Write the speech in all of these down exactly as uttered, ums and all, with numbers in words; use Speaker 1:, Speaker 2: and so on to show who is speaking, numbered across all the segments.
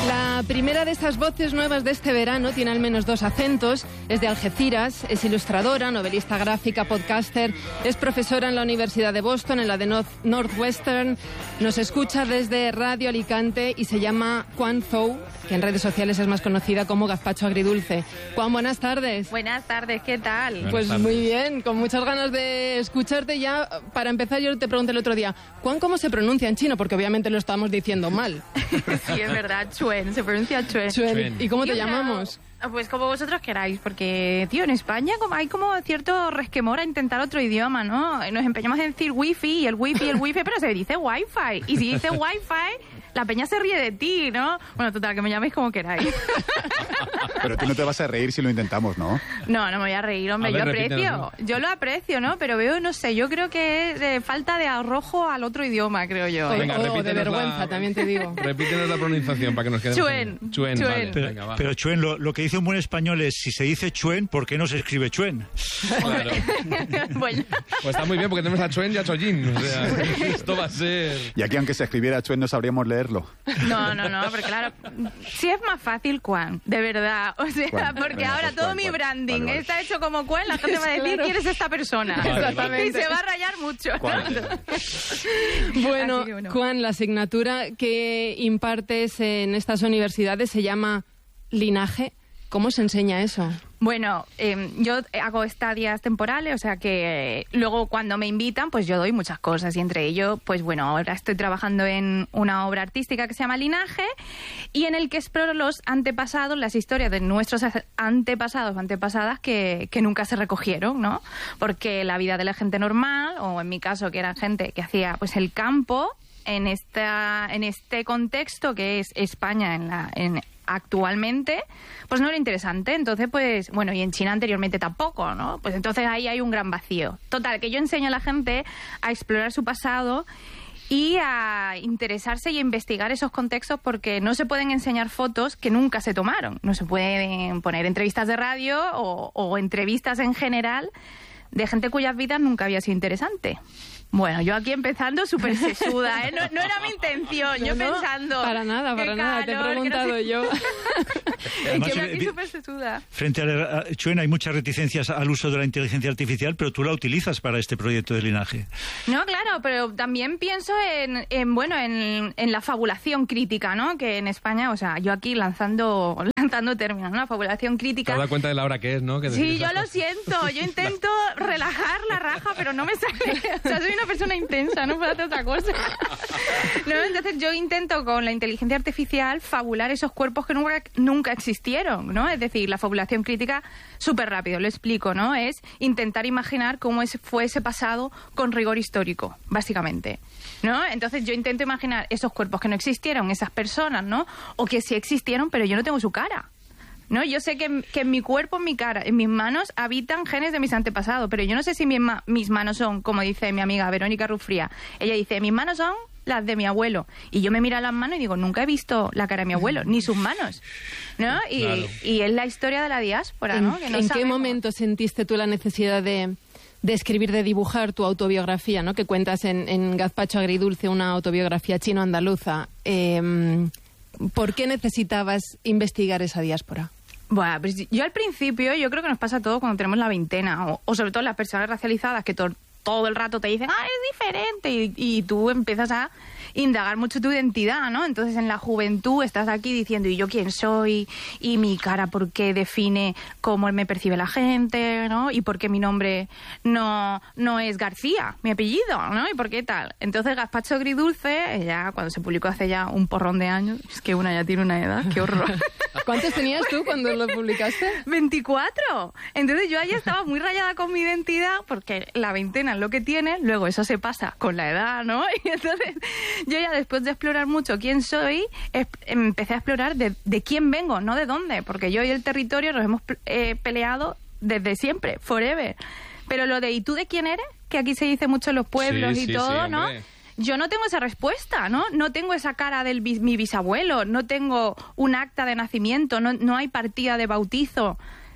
Speaker 1: La primera de estas voces nuevas de este verano tiene al menos dos acentos. Es de Algeciras, es ilustradora, novelista gráfica, podcaster, es profesora en la Universidad de Boston, en la de North, Northwestern. Nos escucha desde Radio Alicante y se llama Quan Zhou, que en redes sociales es más conocida como Gazpacho Agridulce. Juan, buenas tardes.
Speaker 2: Buenas tardes, ¿qué tal?
Speaker 1: Buenas pues tardes. Muy bien, con muchas ganas de escucharte ya. Para empezar, yo te pregunté el otro día, Juan, ¿cómo se pronuncia en chino? Porque obviamente lo estamos diciendo mal.
Speaker 2: Sí, es verdad, Chuen, se pronuncia Chuen.
Speaker 1: Chuen. ¿Y cómo te llamamos?
Speaker 2: Pues como vosotros queráis, porque, tío, en España como hay como cierto resquemor a intentar otro idioma, ¿no? Nos empeñamos en decir wifi y el wifi y el wifi, pero se dice wifi. Y si dice wifi, la peña se ríe de ti, ¿no? Bueno, total, que me llaméis como queráis.
Speaker 3: Pero tú no te vas a reír si lo intentamos, ¿no?
Speaker 2: No, no me voy a reír, hombre, a ver, yo aprecio. Yo lo aprecio, ¿no? Pero veo, no sé, yo creo que es de falta de arrojo al otro idioma, creo yo.
Speaker 1: O, venga, o de vergüenza, la... también te digo.
Speaker 4: Repítenos la pronunciación para que nos quede.
Speaker 2: Chuen.
Speaker 4: Chuen,
Speaker 2: Chuen.
Speaker 4: Vale,
Speaker 5: pero,
Speaker 4: venga, va.
Speaker 5: Pero Chuen, lo, lo que dice un buen español es, si se dice Chuen, ¿por qué no se escribe Chuen?
Speaker 4: Claro.
Speaker 2: Bueno.
Speaker 4: Pues está muy bien, porque tenemos a Chuen y a Chollín. O sea, esto va a ser...
Speaker 3: Y aquí, aunque se escribiera Chuen, no sabríamos leerlo.
Speaker 2: No, no, no, porque claro, sí es más fácil Quan, de verdad. O sea, Quan. Porque venga, ahora pues todo Quan, mi branding vale, vale. está hecho como Quan, la gente va a decir, claro. ¿Quién es esta persona?
Speaker 4: Vale,
Speaker 2: Exactamente. Vale. Y se va a rayar mucho.
Speaker 1: Bueno, bueno, Quan, la asignatura que impartes en estas universidades se llama Linaje. ¿Cómo se enseña eso?
Speaker 2: Bueno, eh, yo hago estadías temporales, o sea que eh, luego cuando me invitan, pues yo doy muchas cosas y entre ello, pues bueno, ahora estoy trabajando en una obra artística que se llama Linaje y en el que exploro los antepasados, las historias de nuestros antepasados o antepasadas que, que nunca se recogieron, ¿no? Porque la vida de la gente normal, o en mi caso que era gente que hacía pues el campo, en esta en este contexto que es España en la en actualmente, pues no era interesante. Entonces, pues, bueno, y en China anteriormente tampoco, ¿no? Pues entonces ahí hay un gran vacío. Total, que yo enseño a la gente a explorar su pasado y a interesarse y a investigar esos contextos, porque no se pueden enseñar fotos que nunca se tomaron. No se pueden poner entrevistas de radio o, o entrevistas en general de gente cuyas vidas nunca había sido interesante. Bueno, yo aquí empezando súper sesuda, ¿eh? No, no era mi intención,
Speaker 1: no,
Speaker 2: yo
Speaker 1: no,
Speaker 2: pensando...
Speaker 1: Para nada, para nada,
Speaker 2: calor,
Speaker 1: te he preguntado no sé... yo.
Speaker 2: Además, es que me aquí súper sesuda.
Speaker 5: Frente a, a Chuen hay muchas reticencias al uso de la inteligencia artificial, pero tú la utilizas para este proyecto de Linaje.
Speaker 2: No, claro, pero también pienso en, en bueno, en, en la fabulación crítica, ¿no? Que en España, o sea, yo aquí lanzando lanzando términos, ¿no? La fabulación crítica...
Speaker 4: ¿Te has dado cuenta de la hora que es, no? Que
Speaker 2: sí, yo lo siento, yo intento relajar la raja, pero no me sale. O sea, soy una persona intensa, no puedo hacer otra cosa. No, entonces yo intento con la inteligencia artificial fabular esos cuerpos que nunca, nunca existieron, ¿no? Es decir, la fabulación crítica, súper rápido, lo explico, ¿no? Es intentar imaginar cómo es, fue ese pasado con rigor histórico, básicamente, ¿no? Entonces yo intento imaginar esos cuerpos que no existieron, esas personas, ¿no? O que sí existieron, pero yo no tengo su cara, ¿no? Yo sé que, que en mi cuerpo, en mi cara, en mis manos habitan genes de mis antepasados, pero yo no sé si mis, ma- mis manos son, como dice mi amiga Verónica Rufría, ella dice, mis manos son las de mi abuelo, y yo me miro a las manos y digo, nunca he visto la cara de mi abuelo, ni sus manos, ¿no? Y, claro. y es la historia de la diáspora, ¿no? Que no
Speaker 1: ¿En
Speaker 2: sabemos.
Speaker 1: qué momento sentiste tú la necesidad de, de escribir, de dibujar tu autobiografía, ¿no? Que cuentas en, en Gazpacho Agridulce, una autobiografía chino-andaluza. Eh, ¿Por qué necesitabas investigar esa diáspora?
Speaker 2: Bueno, pues yo al principio, yo creo que nos pasa a todos cuando tenemos la veintena, o, o sobre todo las personas racializadas que to- todo el rato te dicen, ah, es diferente, y, y tú empiezas a indagar mucho tu identidad, ¿no? Entonces en la juventud estás aquí diciendo, ¿y yo quién soy? ¿Y mi cara por qué define cómo me percibe la gente? ¿No? ¿Y por qué mi nombre no, no es García, mi apellido? ¿No? ¿Y por qué tal? Entonces Gazpacho Agridulce, ya cuando se publicó hace ya un porrón de años, es que una ya tiene una edad, qué horror.
Speaker 1: ¿Cuántos tenías tú cuando lo publicaste?
Speaker 2: veinticuatro. Entonces yo ahí estaba muy rayada con mi identidad, porque la veintena es lo que tiene, luego eso se pasa con la edad, ¿no? Y entonces yo ya después de explorar mucho quién soy, empecé a explorar de, de quién vengo, no de dónde, porque yo y el territorio nos hemos eh, peleado desde siempre, forever. Pero lo de ¿y tú de quién eres? Que aquí se dice mucho en los pueblos
Speaker 4: sí,
Speaker 2: y
Speaker 4: sí,
Speaker 2: todo,
Speaker 4: sí,
Speaker 2: ¿no? Yo no tengo esa respuesta, ¿no? No tengo esa cara de mi bisabuelo, no tengo un acta de nacimiento, no, no hay partida de bautizo.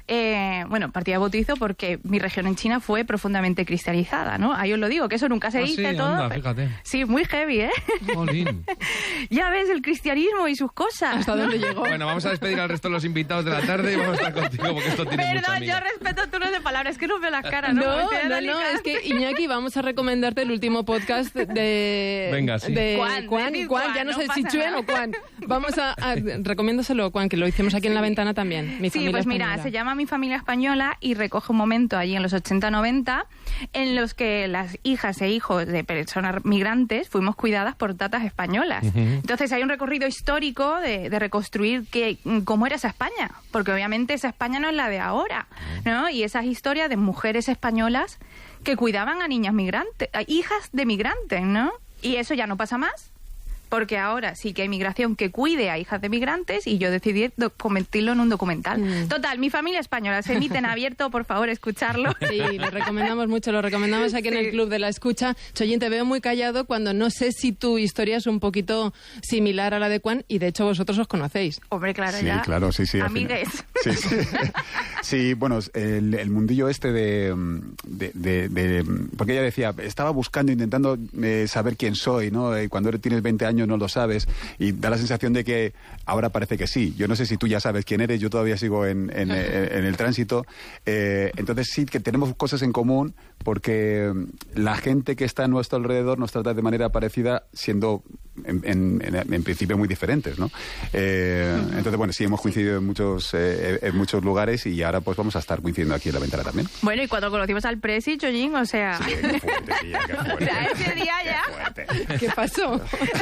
Speaker 2: eh, bueno, partida de bautizo porque mi región en China fue profundamente cristianizada, ¿no? Ahí os lo digo, que eso nunca se
Speaker 4: Ah,
Speaker 2: dice
Speaker 4: sí,
Speaker 2: todo.
Speaker 4: anda, fíjate.
Speaker 2: Sí, muy heavy, ¿eh?
Speaker 4: Jolín.
Speaker 2: Ya ves, el cristianismo y sus cosas.
Speaker 1: ¿Hasta dónde llegó?
Speaker 4: Bueno, vamos a despedir al resto de los invitados de la tarde y vamos a estar contigo porque esto tiene mucha
Speaker 2: Perdón,
Speaker 4: miga.
Speaker 2: yo respeto turnos de palabras, es que no veo las caras, ¿no?
Speaker 1: No,
Speaker 2: Me estoy
Speaker 1: no, no,
Speaker 2: delicada.
Speaker 1: es que Iñaki, vamos a recomendarte el último podcast de...
Speaker 4: Venga, sí.
Speaker 1: De
Speaker 2: Juan,
Speaker 1: Juan,
Speaker 2: decid
Speaker 1: Juan,
Speaker 2: Juan,
Speaker 1: ya no,
Speaker 2: no
Speaker 1: sé si
Speaker 2: pasa
Speaker 1: Chuen
Speaker 2: nada.
Speaker 1: o Juan. Vamos a... a recomiéndaselo, Juan, que lo hicimos aquí en La Ventana también. Mi
Speaker 2: Sí,
Speaker 1: familia
Speaker 2: pues mira,
Speaker 1: española.
Speaker 2: se llama Mi familia española y recoge un momento allí en los ochenta noventa en los que las hijas e hijos de personas migrantes fuimos cuidadas por tatas españolas. Entonces hay un recorrido histórico de, de reconstruir que, cómo era esa España, porque obviamente esa España no es la de ahora, ¿no? Y esas historias de mujeres españolas que cuidaban a niñas migrantes, a hijas de migrantes, ¿no? Y eso ya no pasa más. Porque ahora sí que hay migración que cuide a hijas de migrantes y yo decidí do- convertirlo en un documental.
Speaker 1: Mm.
Speaker 2: Total, Mi familia española se emite en abierto, por favor, escucharlo.
Speaker 1: Sí, lo recomendamos mucho, lo recomendamos aquí en el Club de la Escucha. Chollín, te veo muy callado cuando no sé si tu historia es un poquito similar a la de Juan y de hecho vosotros os conocéis.
Speaker 2: Hombre, claro,
Speaker 3: Sí,
Speaker 2: ya.
Speaker 3: claro, sí, sí. al
Speaker 2: Amigues.
Speaker 3: final. Sí, sí. Sí, bueno, el, el mundillo este de, de, de- de- Porque ella decía, estaba buscando, intentando eh, saber quién soy, ¿no? Y cuando tienes veinte años no lo sabes y da la sensación de que ahora parece que sí. Yo no sé si tú ya sabes quién eres, yo todavía sigo en, en, en el tránsito. Eh, entonces sí que tenemos cosas en común porque la gente que está a nuestro alrededor nos trata de manera parecida siendo en, en- en- en principio muy diferentes, ¿no? Eh, entonces, bueno, sí, hemos coincidido en muchos, eh, en muchos lugares y ahora pues vamos a estar coincidiendo aquí en La Ventana también.
Speaker 2: Bueno, y cuando conocimos al Presi, Chollín, o sea...
Speaker 3: Sí, qué fuerte, tía, qué
Speaker 2: O
Speaker 3: fuerte.
Speaker 2: sea, ese día ya...
Speaker 3: Qué fuerte.
Speaker 1: ¿Qué pasó?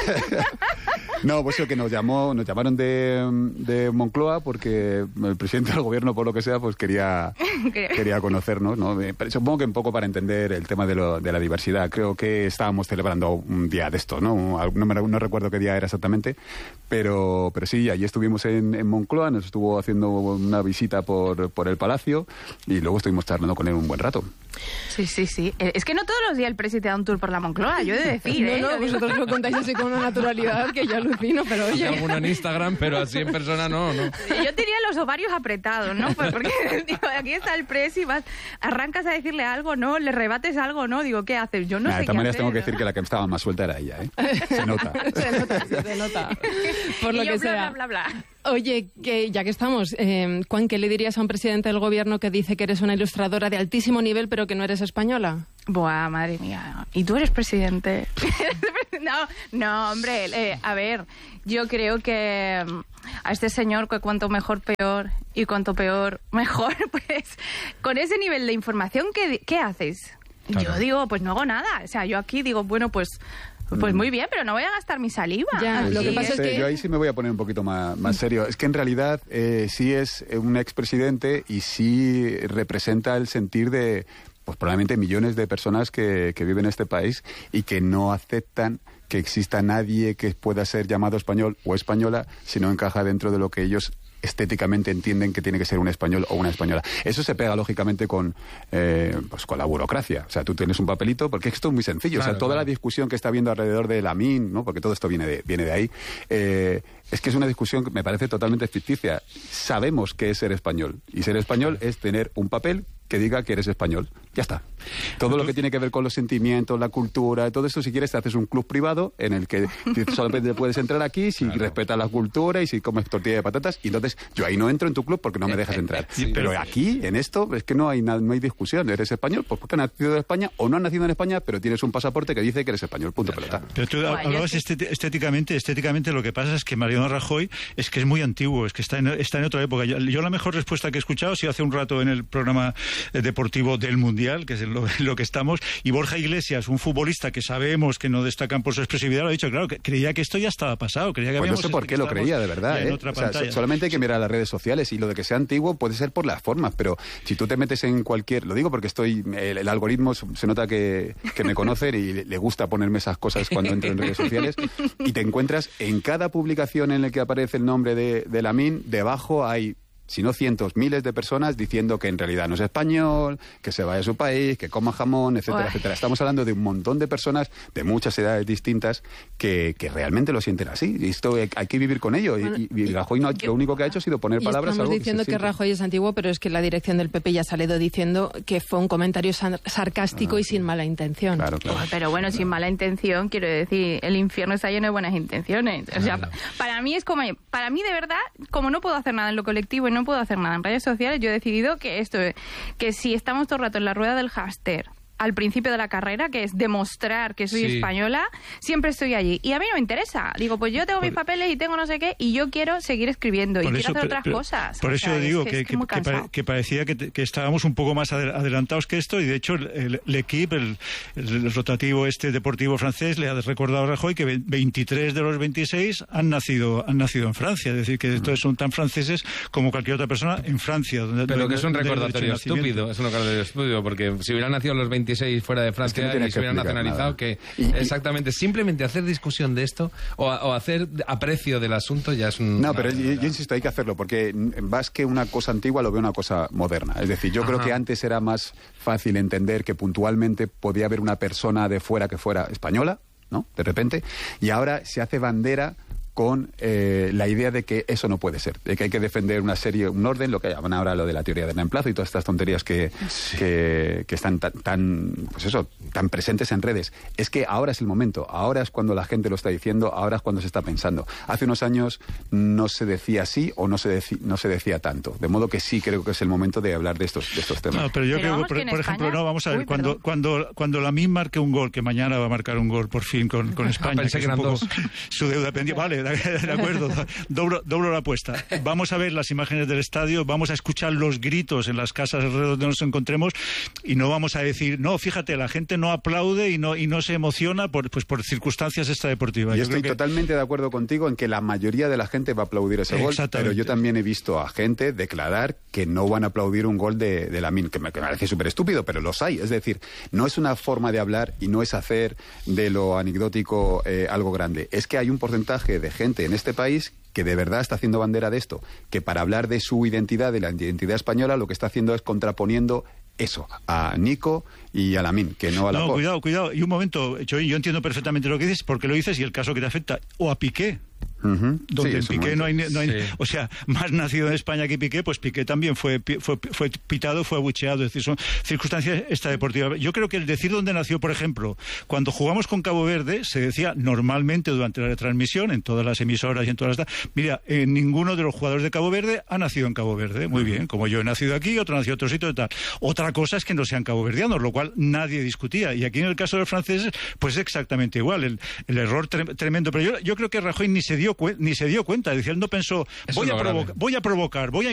Speaker 3: No, pues eso que nos llamó, nos llamaron de, de Moncloa porque el presidente del gobierno, por lo que sea, pues quería, quería conocernos, ¿no? Eh, pero supongo que un poco para entender el tema de, lo, de la diversidad. Creo que estábamos celebrando un día de esto, ¿no? No, me- no recuerdo qué día era exactamente, pero, pero sí, allí estuvimos en, en Moncloa, nos estuvo haciendo una visita por, por el palacio y luego estuvimos charlando con él un buen rato.
Speaker 2: Sí, sí, sí. Eh, Es que no todos los días el Presi te da un tour por la Moncloa, yo he de decir,
Speaker 1: No,
Speaker 2: ¿eh?
Speaker 1: no,
Speaker 2: Yo digo-
Speaker 1: vosotros lo contáis así con una naturalidad que yo alucino, pero
Speaker 4: Hay
Speaker 1: oye...
Speaker 4: alguno en Instagram, pero así en persona no, no.
Speaker 2: Yo tenía los ovarios apretados, ¿no? Pues porque digo, aquí está el Presi, vas, arrancas a decirle algo, ¿no? Le rebates algo, ¿no? Digo, ¿qué haces? Yo no
Speaker 3: Nah,
Speaker 2: sé
Speaker 3: de
Speaker 2: qué
Speaker 3: todas maneras
Speaker 2: hacer,
Speaker 3: tengo que
Speaker 2: ¿no?
Speaker 3: decir que la que estaba más suelta era ella, ¿eh? Se nota.
Speaker 1: Se nota, sí, se nota. Por lo
Speaker 2: Y yo
Speaker 1: que
Speaker 2: bla,
Speaker 1: sea.
Speaker 2: bla, bla, bla.
Speaker 1: Oye, que ya que estamos, eh, Juan, ¿qué le dirías a un presidente del gobierno que dice que eres una ilustradora de altísimo nivel pero que no eres española?
Speaker 2: Buah, madre mía. ¿Y tú eres presidente? no, no, hombre. eh, a ver, yo creo que mm, a este señor, que cuanto mejor, peor, y cuanto peor, mejor, pues con ese nivel de información, ¿qué, qué haces?
Speaker 4: Claro.
Speaker 2: Yo digo, pues no hago nada. O sea, yo aquí digo, bueno, pues... Pues muy bien, pero no voy a gastar mi saliva.
Speaker 1: Ya,
Speaker 2: Aquí,
Speaker 1: lo que pasa es
Speaker 3: Sí,
Speaker 1: que-
Speaker 3: Yo ahí sí me voy a poner un poquito más, más serio. Es que en realidad eh, sí es un expresidente y sí representa el sentir de, pues probablemente millones de personas que, que viven en este país y que no aceptan que exista nadie que pueda ser llamado español o española si no encaja dentro de lo que ellos estéticamente entienden que tiene que ser un español o una española. Eso se pega lógicamente con eh, pues con la burocracia. O sea, tú tienes un papelito, porque esto es muy sencillo.
Speaker 4: Claro,
Speaker 3: o sea, toda
Speaker 4: claro.
Speaker 3: la discusión que está habiendo alrededor de la M I N, ¿no? Porque todo esto viene de, viene de ahí, eh, es que es una discusión que me parece totalmente ficticia. Sabemos qué es ser español. Y ser español es tener un papel que diga que eres español. Ya está. Todo lo que tiene que ver con los sentimientos, la cultura, todo eso, si quieres, te haces un club privado en el que solamente puedes entrar aquí si
Speaker 4: Claro.
Speaker 3: respetas la cultura y si comes tortilla de patatas. Y entonces yo ahí no entro en tu club porque no me dejas entrar.
Speaker 4: Sí,
Speaker 3: pero,
Speaker 4: pero-
Speaker 3: aquí, en esto, es que no hay, na- no hay discusión. Eres español pues porque has nacido en España o no has nacido en España, pero tienes un pasaporte que dice que eres español. Punto pelota.
Speaker 5: Pero tú
Speaker 2: Buah, yo
Speaker 5: hablabas
Speaker 2: sí.
Speaker 5: estet- estéticamente, estéticamente lo que pasa es que Mariano Rajoy es que es muy antiguo, es que está en, está en otra época. Yo, yo la mejor respuesta que he escuchado ha sido hace un rato en el programa eh, deportivo del Mundial, que es en lo, en lo que estamos, y Borja Iglesias, un futbolista que sabemos que no destacan por su expresividad, lo ha dicho, claro, que creía que esto ya estaba pasado, creía que
Speaker 3: Pues no
Speaker 5: habíamos...
Speaker 3: sé por qué lo
Speaker 5: estábamos
Speaker 3: creía, de verdad.
Speaker 5: ya en
Speaker 3: ¿eh?
Speaker 5: otra
Speaker 3: O sea,
Speaker 5: pantalla.
Speaker 3: so- solamente hay que mirar las redes sociales y lo de que sea antiguo puede ser por las formas, pero si tú te metes en cualquier... Lo digo porque estoy... El, el algoritmo se se nota que, que me conoce y le, le gusta ponerme esas cosas cuando entro en redes sociales y te encuentras en cada publicación en la que aparece el nombre de, de la M I N, debajo hay sino cientos, miles de personas diciendo que en realidad no es español, que se vaya a su país, que coma jamón, etcétera, Uy. etcétera. Estamos hablando de un montón de personas de muchas edades distintas que, que realmente lo sienten así. Y esto hay, hay que vivir con ello. Bueno, y, y Rajoy no, lo único que ha hecho ha sido poner
Speaker 1: y
Speaker 3: palabras a algo
Speaker 1: Estamos diciendo que, que Rajoy es antiguo, pero es que la dirección del P P ya ha salido diciendo que fue un comentario sarcástico ah, y sin mala intención.
Speaker 3: Claro, claro.
Speaker 2: Oh, pero bueno, claro. sin mala intención, quiero decir, el infierno está lleno de buenas intenciones. O sea, claro. para mí es como, para mí de verdad, como no puedo hacer nada en lo colectivo y no puedo hacer nada en redes sociales, yo he decidido que esto, que si estamos todo el rato en la rueda del hámster al principio de la carrera, que es demostrar que soy sí. española, siempre estoy allí. Y a mí no me interesa. Digo, pues yo tengo por, mis papeles y tengo no sé qué, y yo quiero seguir escribiendo y quiero eso, hacer otras pero, cosas.
Speaker 5: Por
Speaker 2: o
Speaker 5: eso
Speaker 2: sea,
Speaker 5: digo
Speaker 2: es,
Speaker 5: que,
Speaker 2: es
Speaker 5: que, que, pare, que parecía que, que estábamos un poco más adelantados que esto, y de hecho el, el equipo, el, el rotativo este deportivo francés, le ha recordado a Rajoy que veintitrés de los veintiséis han nacido han nacido en Francia. Es decir, que entonces son tan franceses como cualquier otra persona en Francia. Donde,
Speaker 4: pero
Speaker 5: donde,
Speaker 4: que es un recordatorio estúpido, es un recordatorio estúpido, porque si hubieran nacido los veintiséis fuera de Francia, es que no y se hubieran nacionalizado nada. que y, exactamente simplemente hacer discusión de esto o, o hacer aprecio del asunto ya es un...
Speaker 3: No, pero yo, yo insisto, hay que hacerlo porque más que una cosa antigua lo veo una cosa moderna. Es decir, yo Ajá. creo que antes era más fácil entender que puntualmente podía haber una persona de fuera que fuera española, ¿no? De repente, y ahora se hace bandera con eh, la idea de que eso no puede ser, de que hay que defender una serie, un orden, lo que llaman ahora lo de la teoría del reemplazo y todas estas tonterías que, sí. que, que están tan, tan, pues eso, tan presentes en redes. Es que ahora es el momento, ahora es cuando la gente lo está diciendo, ahora es cuando se está pensando. Hace unos años no se decía así o no se, deci- no se decía tanto, de modo que sí creo que es el momento de hablar de estos, de estos temas.
Speaker 5: No, pero yo
Speaker 2: pero
Speaker 5: creo que, por, por ejemplo, no, vamos a ver, Uy, cuando, cuando, cuando la M I M marque un gol, que mañana va a marcar un gol por fin con, con España,
Speaker 4: ah,
Speaker 5: que es un poco su deuda pendiente, vale, de acuerdo, doblo, doblo la apuesta. Vamos a ver las imágenes del estadio, vamos a escuchar los gritos en las casas alrededor donde nos encontremos y no vamos a decir, no, fíjate, la gente no aplaude y no y no se emociona por pues por circunstancias extradeportivas.
Speaker 3: Y
Speaker 5: yo
Speaker 3: estoy
Speaker 5: que...
Speaker 3: totalmente de acuerdo contigo en que la mayoría de la gente va a aplaudir ese gol, pero yo también he visto a gente declarar que no van a aplaudir un gol de, de la M I M, que me, que me parece súper estúpido, pero los hay. Es decir, no es una forma de hablar y no es hacer de lo anecdótico eh, algo grande. Es que hay un porcentaje de gente en este país que de verdad está haciendo bandera de esto, que para hablar de su identidad, de la identidad española, lo que está haciendo es contraponiendo eso a Nico y a la M I M, que no a la
Speaker 5: No,
Speaker 3: P O.
Speaker 5: cuidado, cuidado. Y un momento, Choy, yo entiendo perfectamente lo que dices, porque lo dices y el caso que te afecta, o a Piqué. Uh-huh. Donde sí, en Piqué no hay, no hay sí. o sea, más nacido en España que Piqué, pues Piqué también fue, fue, fue pitado, fue abucheado, es decir, son circunstancias extradeportivas. Yo creo que el decir dónde nació, por ejemplo, cuando jugamos con Cabo Verde, se decía normalmente durante la retransmisión, en todas las emisoras y en todas las... Mira, eh, ninguno de los jugadores de Cabo Verde ha nacido en Cabo Verde, muy bien, como yo he nacido aquí, otro nació en otro sitio y tal. Otra cosa es que no sean caboverdianos, lo cual nadie discutía. Y aquí en el caso de los franceses, pues es exactamente igual, el, el error tre- tremendo. Pero yo, yo creo que Rajoy ni se dio, cu- ni se dio cuenta, es decir, él no pensó, voy a, provoca- voy a provocar, voy a